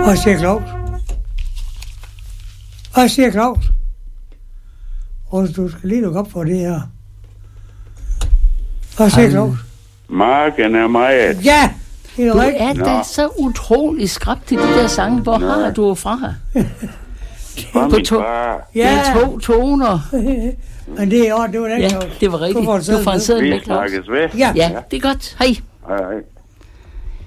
Hvad siger Claus? Hvad siger Claus? Du skal lige lukke op for det her. Hvad siger Claus? Marken er meget. Ja, det er Du rigtigt. er da så utrolig skrabt til de der sange. Hvor har du fra? Fra På min far. Ja, Det er 2 toner. men det er det var den, Ja, Claus. det var rigtigt. Du får en seddel Du får en med. seddel Vi med, Claus. snakkes ved. Ja. Ja, det er godt. Hej. Hej, hej.